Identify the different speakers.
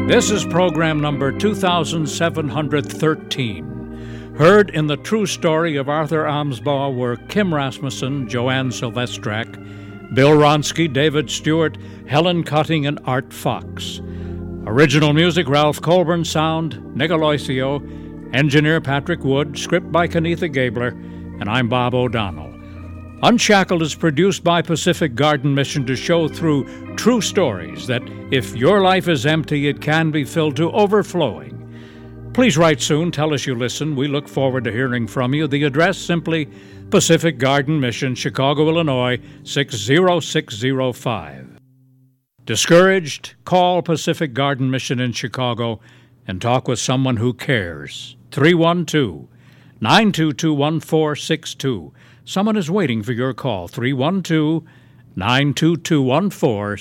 Speaker 1: This is program number 2713. Heard in the true story of Arthur Amsbaugh were Kim Rasmussen, Joanne Silvestrak, Bill Ronsky, David Stewart, Helen Cutting, and Art Fox. Original music, Ralph Colburn. Sound, Nick Aloisio. Engineer, Patrick Wood. Script by Kenitha Gabler. And I'm Bob O'Donnell. Unshackled is produced by Pacific Garden Mission to show through true stories that if your life is empty, it can be filled to overflowing. Please write soon. Tell us you listen. We look forward to hearing from you. The address, simply Pacific Garden Mission, Chicago, Illinois, 60605. Discouraged? Call Pacific Garden Mission in Chicago and talk with someone who cares. 312-922-1462. Someone is waiting for your call. 312-922-1462.